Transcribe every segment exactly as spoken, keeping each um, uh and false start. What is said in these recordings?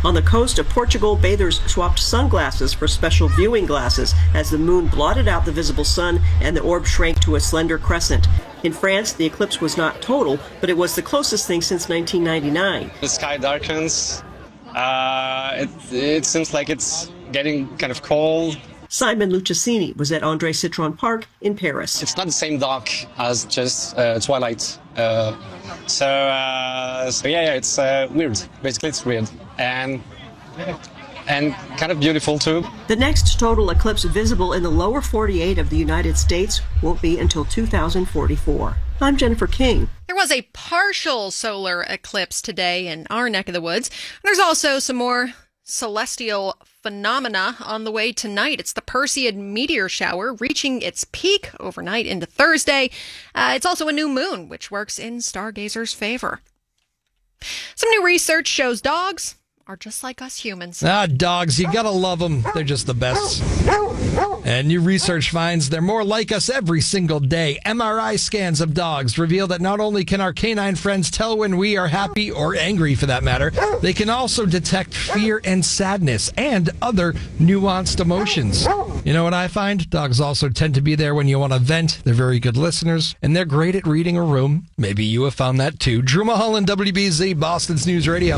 On the coast of Portugal, bathers swapped sunglasses for special viewing glasses as the moon blotted out the visible sun and the orb shrank to a slender crescent. In France, the eclipse was not total, but it was the closest thing since nineteen ninety-nine. The sky darkens. Uh, it, it seems like it's getting kind of cold. Simon Luchesini was at André Citron Park in Paris. It's not the same dark as just uh, Twilight. Uh, so, uh, so yeah, yeah, it's uh, weird. Basically, it's weird. And and kind of beautiful, too. The next total eclipse visible in the lower forty-eight of the United States won't be until two thousand forty-four. I'm Jennifer King. There was a partial solar eclipse today in our neck of the woods. There's also some more celestial phenomena on the way tonight. It's the Perseid meteor shower reaching its peak overnight into Thursday. Uh, it's also a new moon, which works in stargazers' favor. Some new research shows dogs are just like us humans. Ah, dogs, you gotta love them. They're just the best. And new research finds they're more like us every single day. M R I scans of dogs reveal that not only can our canine friends tell when we are happy or angry, for that matter, they can also detect fear and sadness and other nuanced emotions. You know what I find? Dogs also tend to be there when you want to vent. They're very good listeners, and they're great at reading a room. Maybe you have found that too. Drew Mulholland, W B Z, Boston's News Radio.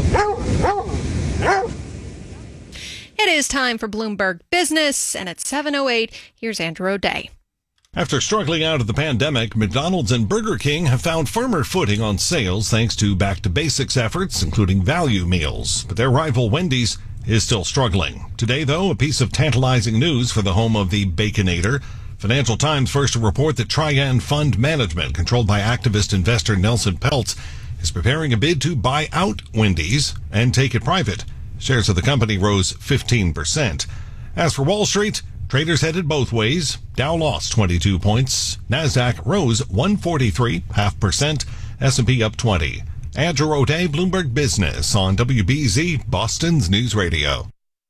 It is time for Bloomberg Business, and at seven oh eight, here's Andrew O'Day. After struggling out of the pandemic, McDonald's and Burger King have found firmer footing on sales thanks to back-to-basics efforts, including value meals. But their rival Wendy's is still struggling. Today, though, a piece of tantalizing news for the home of the Baconator. Financial Times first to report that Trian Fund Management, controlled by activist investor Nelson Peltz, is preparing a bid to buy out Wendy's and take it private. Shares of the company rose fifteen percent. As for Wall Street, traders headed both ways. Dow lost twenty-two points. NASDAQ rose one forty-three, half percent. S and P up twenty. Andrew O'Day, Bloomberg Business on W B Z, Boston's News Radio.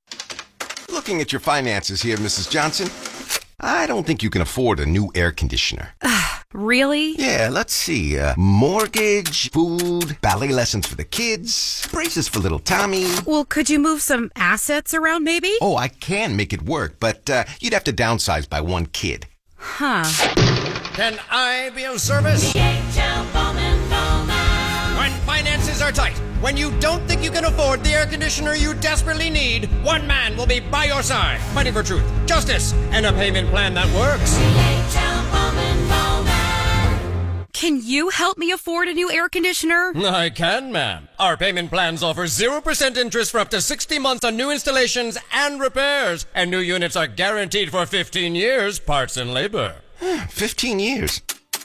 Looking at your finances here, Missus Johnson, I don't think you can afford a new air conditioner. Really? Yeah, let's see. Uh, mortgage, food, ballet lessons for the kids, braces for little Tommy. Well, could you move some assets around, maybe? Oh, I can make it work, but uh, you'd have to downsize by one kid. Huh. Can I be of service? D H L Bowman Bowman. When finances are tight, when you don't think you can afford the air conditioner you desperately need, one man will be by your side, fighting for truth, justice, and a payment plan that works. D H L Bowman Bowman. Can you help me afford a new air conditioner? I can, ma'am. Our payment plans offer zero percent interest for up to sixty months on new installations and repairs. And new units are guaranteed for fifteen years, parts and labor. fifteen years.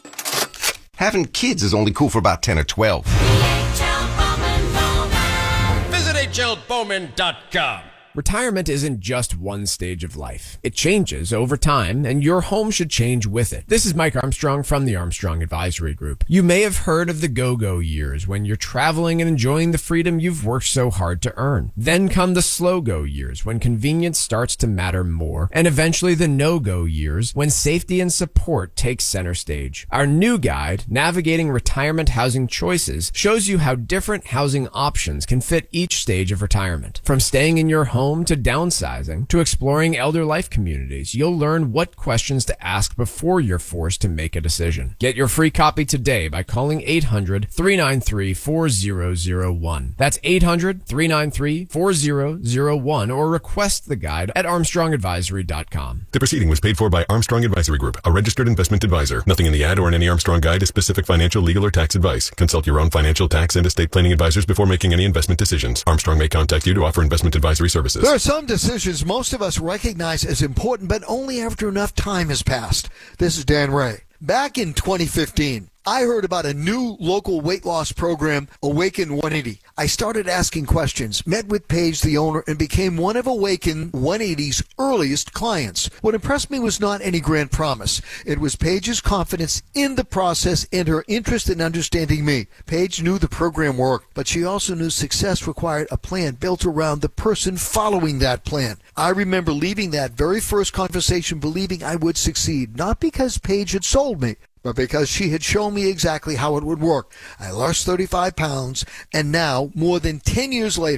Having kids is only cool for about ten or twelve. D H L Bowman Bowman. Visit H L Bowman dot com. Retirement isn't just one stage of life. It changes over time, and your home should change with it. This is Mike Armstrong from the Armstrong Advisory Group. You may have heard of the go-go years, when you're traveling and enjoying the freedom you've worked so hard to earn. Then come the slow-go years, when convenience starts to matter more, and eventually the no-go years, when safety and support take center stage. Our new guide, Navigating Retirement Housing Choices, shows you how different housing options can fit each stage of retirement. From staying in your home to downsizing, to exploring elder life communities, you'll learn what questions to ask before you're forced to make a decision. Get your free copy today by calling eight hundred, three nine three, four zero zero one. That's eight hundred, three nine three, four zero zero one, or request the guide at armstrong advisory dot com. The proceeding was paid for by Armstrong Advisory Group, a registered investment advisor. Nothing in the ad or in any Armstrong guide is specific financial, legal, or tax advice. Consult your own financial, tax, and estate planning advisors before making any investment decisions. Armstrong may contact you to offer investment advisory services. There are some decisions most of us recognize as important, but only after enough time has passed. This is Dan Ray. Back in twenty fifteen, I heard about a new local weight loss program, Awaken one eighty. I started asking questions, met with Paige, the owner, and became one of Awaken one eighty's earliest clients. What impressed me was not any grand promise. It was Paige's confidence in the process and her interest in understanding me. Paige knew the program worked, but she also knew success required a plan built around the person following that plan. I remember leaving that very first conversation believing I would succeed, not because Paige had sold me, but because she had shown me exactly how it would work. I lost thirty-five pounds, and now, more than ten years later,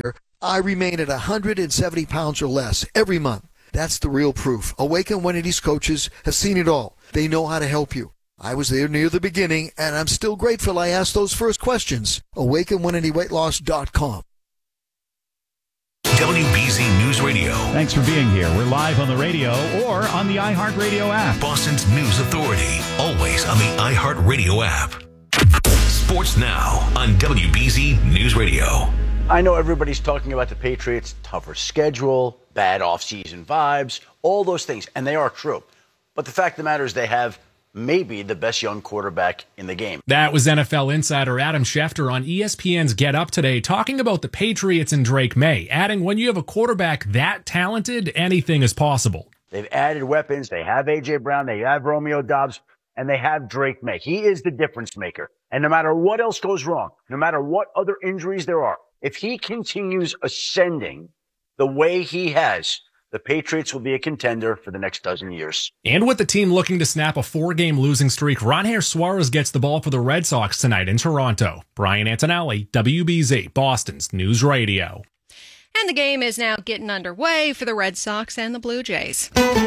I remain at one hundred seventy pounds or less every month. That's the real proof. Awaken one eighty's coaches have seen it all. They know how to help you. I was there near the beginning, and I'm still grateful I asked those first questions. awaken one eighty weight loss dot com. W B Z News Radio. Thanks for being here. We're live on the radio or on the iHeartRadio app. Boston's News Authority. Always on the iHeartRadio app. Sports Now on W B Z News Radio. I know everybody's talking about the Patriots' tougher schedule, bad off-season vibes, all those things, and they are true. But the fact of the matter is they have maybe the best young quarterback in the game. That was N F L insider Adam Schefter on E S P N's Get Up today, talking about the Patriots and Drake May, adding when you have a quarterback that talented, anything is possible. They've added weapons. They have A J. Brown. They have Romeo Doubs. And they have Drake May. He is the difference maker. And no matter what else goes wrong, no matter what other injuries there are, if he continues ascending the way he has, the Patriots will be a contender for the next dozen years. And with the team looking to snap a four-game losing streak, Ronher Suarez gets the ball for the Red Sox tonight in Toronto. Brian Antonelli, W B Z, Boston's News Radio. And the game is now getting underway for the Red Sox and the Blue Jays.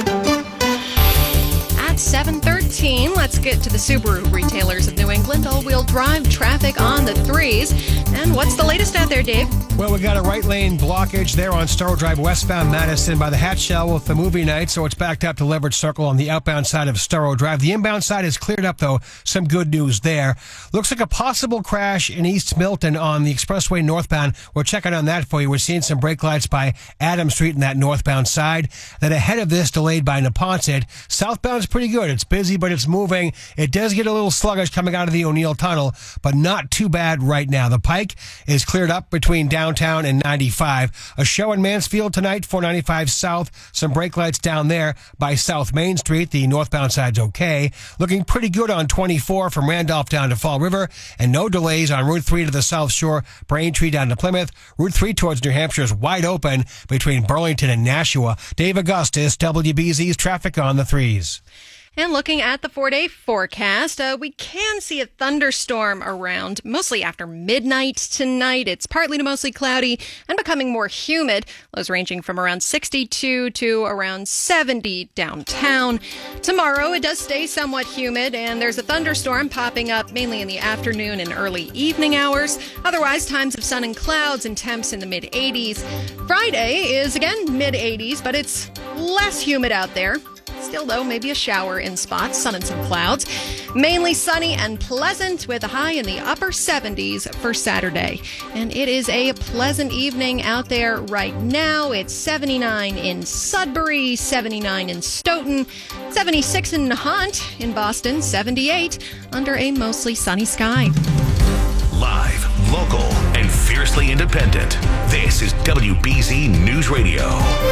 At seven thirteen, let's get to the Subaru retailers of New England. All-wheel drive traffic on the threes. And what's the latest out there, Dave? Well, we got a right lane blockage there on Starro Drive westbound Madison by the Hatch Shell with the movie night, so it's backed up to Leverage Circle on the outbound side of Starro Drive. The inbound side is cleared up, though. Some good news there. Looks like a possible crash in East Milton on the expressway northbound. We're checking on that for you. We're seeing some brake lights by Adam Street in that northbound side. Then ahead of this, delayed by Neponset. Southbound's pretty good. It's busy, but it's moving. It does get a little sluggish coming out of the O'Neill Tunnel, but not too bad right now. The Pike is cleared up between downtown and ninety-five. A show in Mansfield tonight, four ninety-five South. Some brake lights down there by South Main Street. The northbound side's okay. Looking pretty good on twenty-four from Randolph down to Fall River, and no delays on Route three to the South Shore, Braintree down to Plymouth. Route three towards New Hampshire is wide open between Burlington and Nashua. Dave Augustus, W B Z's traffic on the threes. And looking at the four-day forecast, uh, we can see a thunderstorm around, mostly after midnight tonight. It's partly to mostly cloudy and becoming more humid. Lows ranging from around sixty-two to around seventy downtown. Tomorrow, it does stay somewhat humid, and there's a thunderstorm popping up mainly in the afternoon and early evening hours. Otherwise, times of sun and clouds and temps in the mid-eighties. Friday is, again, mid-eighties, but it's less humid out there. Still, though, maybe a shower in spots, sun and some clouds. Mainly sunny and pleasant with a high in the upper seventies for Saturday. And it is a pleasant evening out there right now. It's seventy-nine in Sudbury, seventy-nine in Stoughton, seventy-six in Hunt, in Boston, seventy-eight under a mostly sunny sky. Live, local, and fiercely independent. This is W B Z News Radio.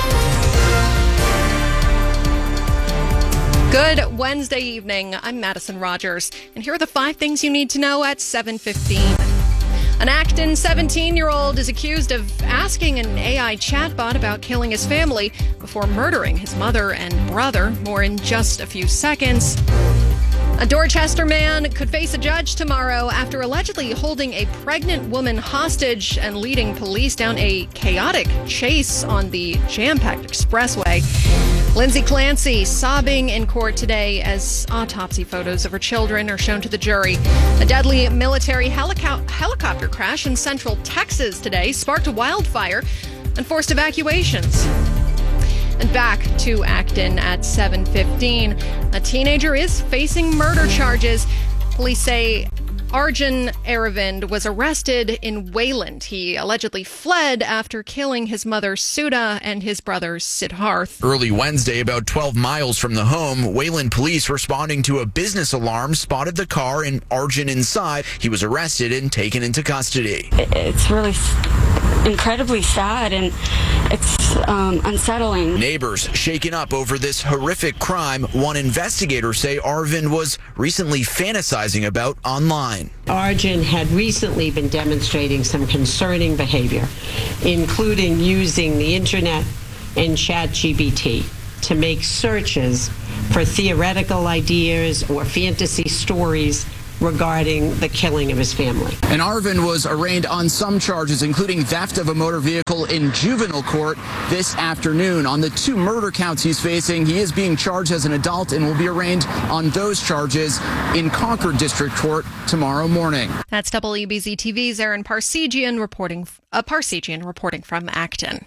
Good Wednesday evening. I'm Madison Rogers, and here are the five things you need to know at seven fifteen. An Acton seventeen-year-old is accused of asking an A I chatbot about killing his family before murdering his mother and brother. More in just a few seconds. A Dorchester man could face a judge tomorrow after allegedly holding a pregnant woman hostage and leading police down a chaotic chase on the jam-packed expressway. Lindsay Clancy sobbing in court today as autopsy photos of her children are shown to the jury. A deadly military helico- helicopter crash in central Texas today sparked a wildfire and forced evacuations. And back to Acton at seven fifteen. A teenager is facing murder charges. Police say Arjun Aravind was arrested in Wayland. He allegedly fled after killing his mother, Sudha, and his brother, Siddharth. Early Wednesday, about twelve miles from the home, Wayland police responding to a business alarm spotted the car and Arjun inside. He was arrested and taken into custody. It's really incredibly sad, and it's um, unsettling. Neighbors shaken up over this horrific crime one investigators say Arvind was recently fantasizing about online. Arjun had recently been demonstrating some concerning behavior, including using the internet and ChatGPT to make searches for theoretical ideas or fantasy stories regarding the killing of his family. And Arvin was arraigned on some charges, including theft of a motor vehicle in juvenile court this afternoon. On the two murder counts he's facing, he is being charged as an adult and will be arraigned on those charges in Concord District Court tomorrow morning. That's W B Z T V's Aaron Parsegian reporting, uh, Parsegian reporting from Acton.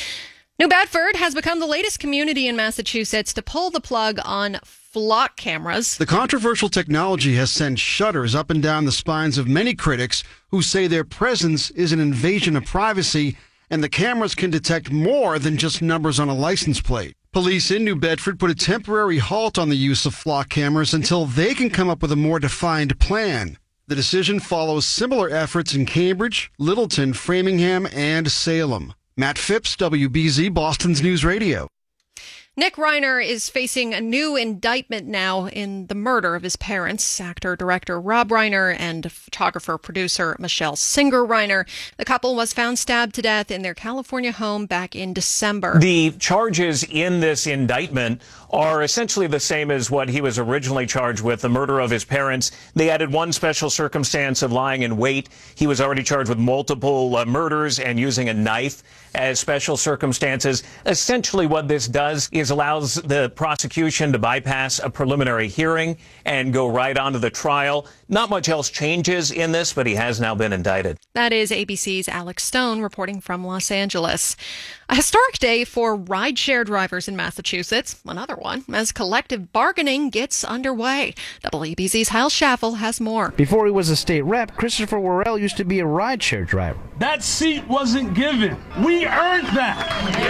New Bedford has become the latest community in Massachusetts to pull the plug on flock cameras. The controversial technology has sent shudders up and down the spines of many critics who say their presence is an invasion of privacy and the cameras can detect more than just numbers on a license plate. Police in New Bedford put a temporary halt on the use of flock cameras until they can come up with a more defined plan. The decision follows similar efforts in Cambridge, Littleton, Framingham, and Salem. Matt Phipps, W B Z, Boston's News Radio. Nick Reiner is facing a new indictment now in the murder of his parents, actor-director Rob Reiner and photographer-producer Michelle Singer Reiner. The couple was found stabbed to death in their California home back in December. The charges in this indictment are essentially the same as what he was originally charged with, the murder of his parents. They added one special circumstance of lying in wait. He was already charged with multiple uh, murders and using a knife as special circumstances. Essentially what this does is allows the prosecution to bypass a preliminary hearing and go right on to the trial. Not much else changes in this, but he has now been indicted. That is A B C's Alex Stone reporting from Los Angeles. A historic day for rideshare drivers in Massachusetts. Another one, as collective bargaining gets underway. W B Z's Hal Schaffel has more. Before he was a state rep, Christopher Worrell used to be a rideshare driver. That seat wasn't given. We earned that.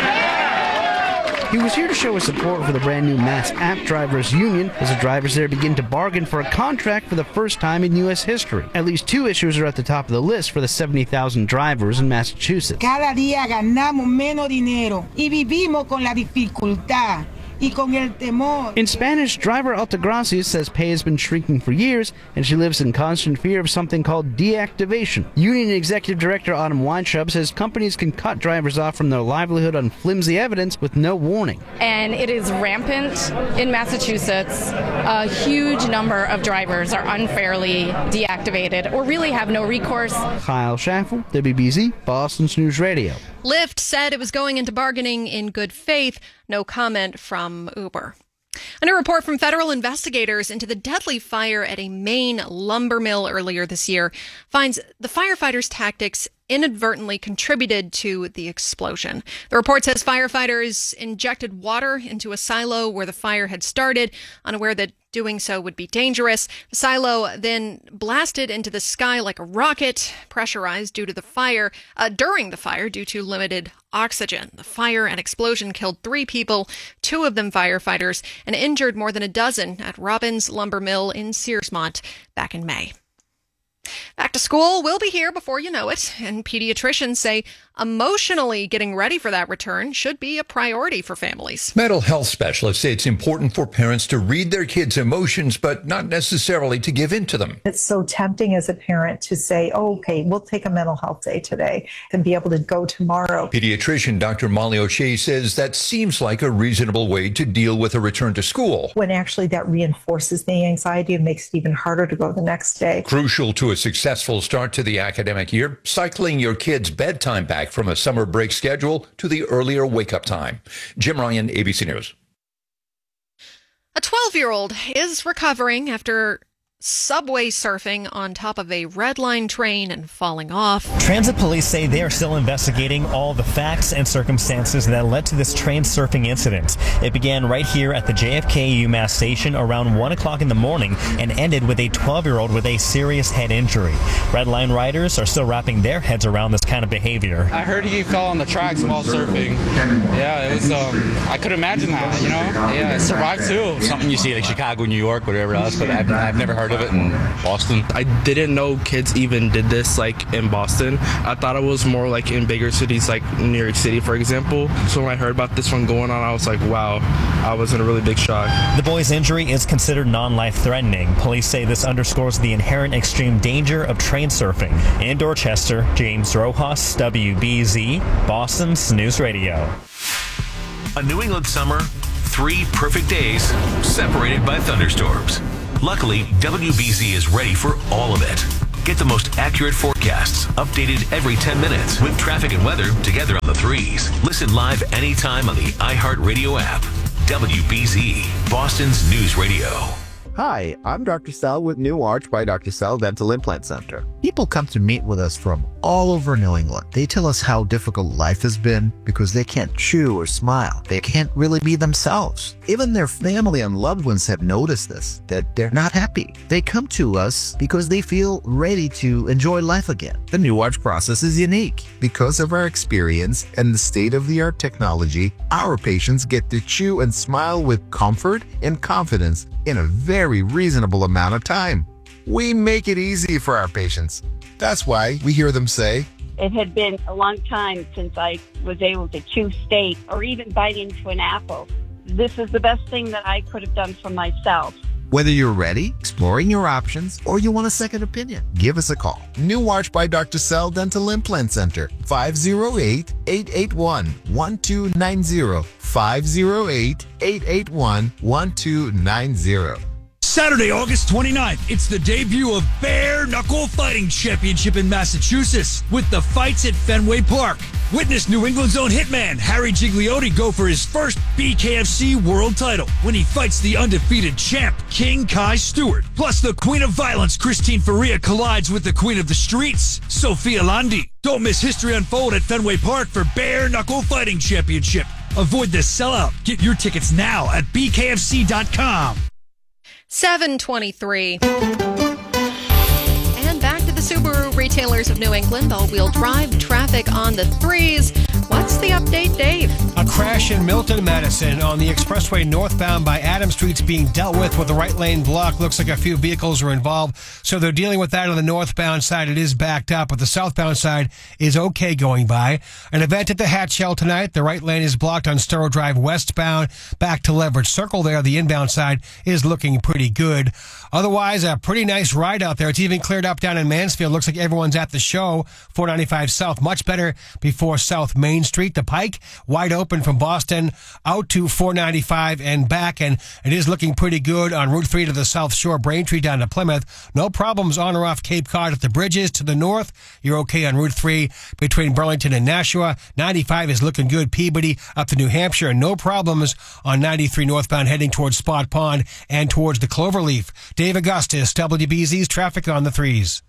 Yeah! He was here to show his support for the brand new Mass App Drivers Union as the drivers there begin to bargain for a contract for the first time in U S history. At least two issues are at the top of the list for the seventy thousand drivers in Massachusetts. Cada día ganamos menos dinero y vivimos con la dificultad. In Spanish, driver Altagracia says pay has been shrinking for years, and she lives in constant fear of something called deactivation. Union Executive Director Autumn Weintraub says companies can cut drivers off from their livelihood on flimsy evidence with no warning. And it is rampant in Massachusetts. A huge number of drivers are unfairly deactivated or really have no recourse. Kyle Schaffel, W B Z, Boston's News Radio. Lyft said it was going into bargaining in good faith. No comment from Uber. A new report from federal investigators into the deadly fire at a Maine lumber mill earlier this year finds the firefighters' tactics inadvertently contributed to the explosion. The report says firefighters injected water into a silo where the fire had started, unaware that doing so would be dangerous. The silo then blasted into the sky like a rocket, pressurized due to the fire, uh, during the fire due to limited oxygen. The fire and explosion killed three people, two of them firefighters, and injured more than a dozen at Robbins Lumber Mill in Searsmont back in May. Back to school will be here before you know it, and pediatricians say emotionally getting ready for that return should be a priority for families. Mental health specialists say it's important for parents to read their kids' emotions, but not necessarily to give in to them. It's so tempting as a parent to say, oh, okay, we'll take a mental health day today and be able to go tomorrow. Pediatrician Doctor Molly O'Shea says that seems like a reasonable way to deal with a return to school. When actually that reinforces the anxiety and makes it even harder to go the next day. Crucial to a successful start to the academic year, cycling your kids' bedtime back from a summer break schedule to the earlier wake-up time. Jim Ryan, A B C News. A twelve-year-old is recovering after subway surfing on top of a Red Line train and falling off. Transit police say they are still investigating all the facts and circumstances that led to this train surfing incident. It began right here at the J F K UMass station around one o'clock in the morning and ended with a twelve-year-old with a serious head injury. Red Line riders are still wrapping their heads around this kind of behavior. I heard he fell on the tracks while surfing. Yeah, it was, um, I could imagine that, you know? Yeah, I survived too. Something you see like Chicago, New York, whatever else, but I've, I've never heard of it in Boston. I didn't know kids even did this like in Boston. I thought it was more like in bigger cities like New York City, for example. So when I heard about this one going on, I was like, wow, I was in a really big shock. The boy's injury is considered non-life threatening. Police say this underscores the inherent extreme danger of train surfing. In Dorchester, James Rojas, W B Z, Boston's News Radio. A New England summer, three perfect days separated by thunderstorms. Luckily, W B Z is ready for all of it. Get the most accurate forecasts, updated every ten minutes, with traffic and weather together on the threes. Listen live anytime on the iHeartRadio app. W B Z, Boston's News Radio. Hi, I'm Doctor Sal with New Arch by Doctor Sal Dental Implant Center. People come to meet with us from all over New England. They tell us how difficult life has been because they can't chew or smile. They can't really be themselves. Even their family and loved ones have noticed this, that they're not happy. They come to us because they feel ready to enjoy life again. The New Arch process is unique. Because of our experience and the state-of-the-art technology, our patients get to chew and smile with comfort and confidence in a very reasonable amount of time. We make it easy for our patients. That's why we hear them say, it had been a long time since I was able to chew steak or even bite into an apple. This is the best thing that I could have done for myself. Whether you're ready, exploring your options, or you want a second opinion, give us a call. New Arch by Doctor Sal Dental Implant Center, five oh eight, eight eight one, one two nine zero, five oh eight, eight eight one, one two nine zero. Saturday, August twenty-ninth, it's the debut of Bare Knuckle Fighting Championship in Massachusetts with the fights at Fenway Park. Witness New England's own hitman, Harry Gigliotti, go for his first B K F C world title when he fights the undefeated champ, King Kai Stewart. Plus, the Queen of Violence, Christine Faria, collides with the Queen of the Streets, Sophia Landi. Don't miss history unfold at Fenway Park for Bare Knuckle Fighting Championship. Avoid the sellout. Get your tickets now at B K F C dot com. seven twenty-three. And back to the Subaru retailers of New England. All-wheel drive traffic on the threes. What's the update, Dave? A crash in Milton, Madison on the expressway northbound by Adams Street's being dealt with with the right lane block. Looks like a few vehicles are involved, so they're dealing with that on the northbound side. It is backed up, but the southbound side is okay going by. An event at the Hatch Shell tonight. The right lane is blocked on Storrow Drive westbound. Back to Leverage Circle there. The inbound side is looking pretty good. Otherwise, a pretty nice ride out there. It's even cleared up down in Mansfield. Looks like everyone's at the show. four ninety-five South, much better before South Main Street. The Pike, wide open from Boston out to four ninety-five and back, and it is looking pretty good on Route three to the South Shore, Braintree down to Plymouth. No problems on or off Cape Cod at the bridges to the north. You're okay on Route three between Burlington and Nashua. ninety-five is looking good. Peabody up to New Hampshire, and no problems on ninety-three northbound heading towards Spot Pond and towards the Cloverleaf. Dave Augustus, W B Z's traffic on the threes.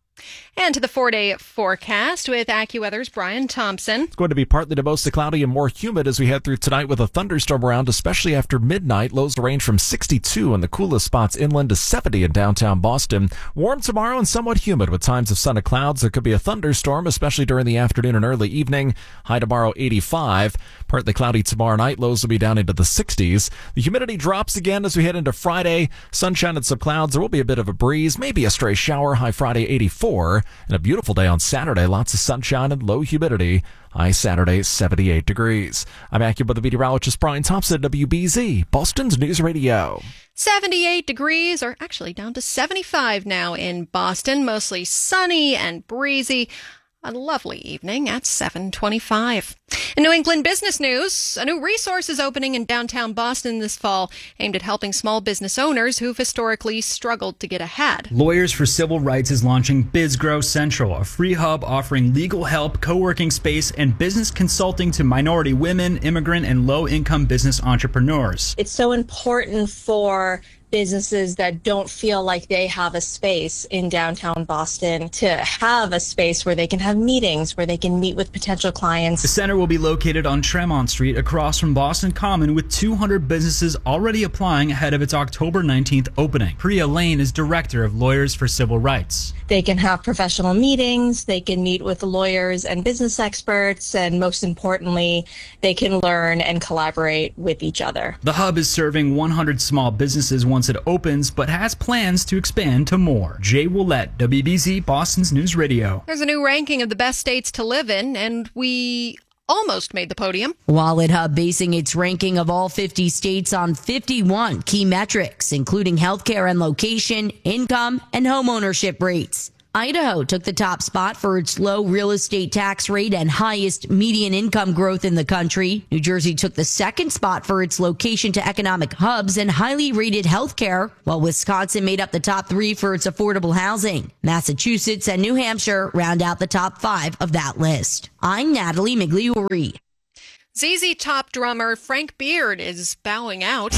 And to the four-day forecast with AccuWeather's Brian Thompson. It's going to be partly to mostly cloudy and more humid as we head through tonight with a thunderstorm around, especially after midnight. Lows to range from sixty-two in the coolest spots inland to seventy in downtown Boston. Warm tomorrow and somewhat humid with times of sun and clouds. There could be a thunderstorm, especially during the afternoon and early evening. High tomorrow, eighty-five. Partly cloudy tomorrow night. Lows will be down into the sixties. The humidity drops again as we head into Friday. Sunshine and some clouds. There will be a bit of a breeze, maybe a stray shower. High Friday, eighty-four. And a beautiful day on Saturday. Lots of sunshine and low humidity. High Saturday, seventy-eight degrees. I'm AccuWeather meteorologist Brian Thompson, W B Z, Boston's News Radio. seventy-eight degrees, or actually down to seventy-five now in Boston. Mostly sunny and breezy. A lovely evening at seven twenty-five. In New England business news, a new resource is opening in downtown Boston this fall, aimed at helping small business owners who've historically struggled to get ahead. Lawyers for Civil Rights is launching BizGrow Central, a free hub offering legal help, co-working space, and business consulting to minority women, immigrant, and low-income business entrepreneurs. It's so important for businesses that don't feel like they have a space in downtown Boston to have a space where they can have meetings, where they can meet with potential clients. The center will be located on Tremont Street across from Boston Common, with two hundred businesses already applying ahead of its October nineteenth opening. Priya Lane is director of Lawyers for Civil Rights. They can have professional meetings, they can meet with lawyers and business experts, and most importantly, they can learn and collaborate with each other. The hub is serving one hundred small businesses once it opens, but has plans to expand to more. Jay Willett, W B Z, Boston's News Radio. There's a new ranking of the best states to live in, and we almost made the podium. Wallet Hub basing its ranking of all fifty states on fifty-one key metrics, including healthcare and location, income, and home ownership rates. Idaho took the top spot for its low real estate tax rate and highest median income growth in the country. New Jersey took the second spot for its location to economic hubs and highly rated healthcare, while Wisconsin made up the top three for its affordable housing. Massachusetts and New Hampshire round out the top five of that list. I'm Natalie Migliori. Z Z Top drummer Frank Beard is bowing out.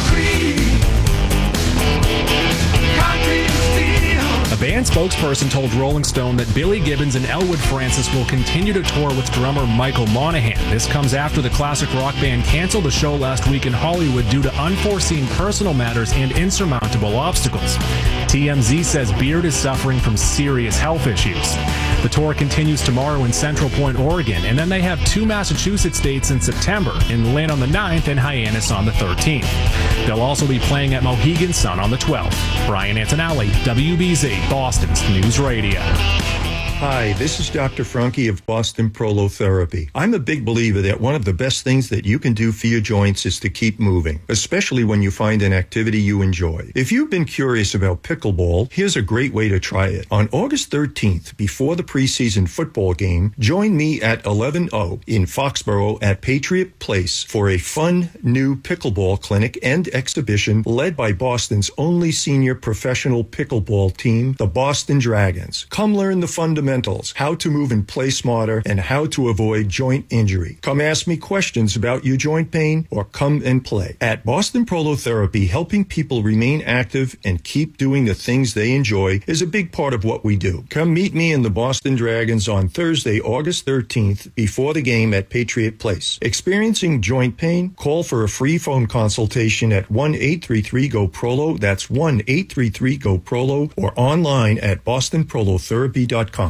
A band spokesperson told Rolling Stone that Billy Gibbons and Elwood Francis will continue to tour with drummer Michael Monaghan. This comes after the classic rock band canceled a show last week in Hollywood due to unforeseen personal matters and insurmountable obstacles. T M Z says Beard is suffering from serious health issues. The tour continues tomorrow in Central Point, Oregon, and then they have two Massachusetts dates in September, in Lynn on the ninth and Hyannis on the thirteenth. They'll also be playing at Mohegan Sun on the twelfth. Brian Antonelli, W B Z, Boston's News Radio. Hi, this is Doctor Franke of Boston Prolotherapy. I'm a big believer that one of the best things that you can do for your joints is to keep moving, especially when you find an activity you enjoy. If you've been curious about pickleball, here's a great way to try it. On August thirteenth, before the preseason football game, join me at eleven oh in Foxborough at Patriot Place for a fun new pickleball clinic and exhibition led by Boston's only senior professional pickleball team, the Boston Dragons. Come learn the fundamentals. How to move and play smarter, and how to avoid joint injury. Come ask me questions about your joint pain, or come and play. At Boston Prolotherapy, helping people remain active and keep doing the things they enjoy is a big part of what we do. Come meet me and the Boston Dragons on Thursday, August thirteenth, before the game at Patriot Place. Experiencing joint pain? Call for a free phone consultation at one eight three three G O P R O L O. That's one eight three three G O P R O L O, or online at boston prolotherapy dot com.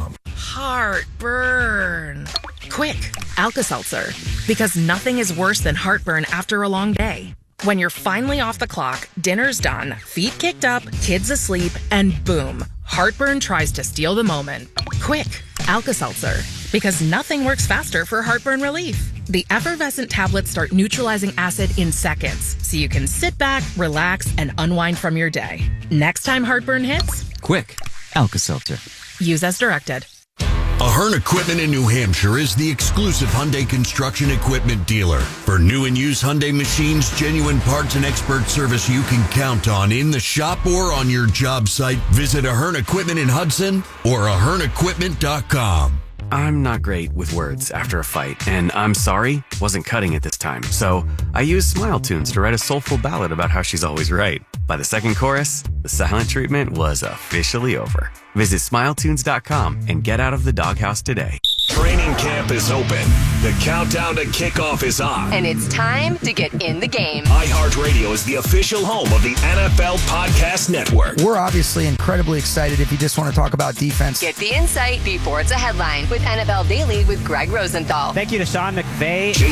Heartburn. Quick, Alka-Seltzer. Because nothing is worse than heartburn after a long day. When you're finally off the clock, dinner's done, feet kicked up, kids asleep, and boom, heartburn tries to steal the moment. Quick, Alka-Seltzer. Because nothing works faster for heartburn relief. The effervescent tablets start neutralizing acid in seconds, so you can sit back, relax, and unwind from your day. Next time heartburn hits, quick, Alka-Seltzer. Use as directed. Ahern Equipment in New Hampshire is the exclusive Hyundai construction equipment dealer. For new and used Hyundai machines, genuine parts, and expert service you can count on in the shop or on your job site. Visit Ahern Equipment in Hudson or ahern equipment dot com. I'm not great with words after a fight, and I'm sorry wasn't cutting it this time. So I used Smile Tunes to write a soulful ballad about how she's always right. By the second chorus, the silent treatment was officially over. Visit smile tunes dot com and get out of the doghouse today. Training camp is open. The countdown to kickoff is on. And it's time to get in the game. iHeartRadio is the official home of the N F L Podcast Network. We're obviously incredibly excited if you just want to talk about defense. Get the insight before it's a headline with N F L Daily with Greg Rosenthal. Thank you to Sean McVay.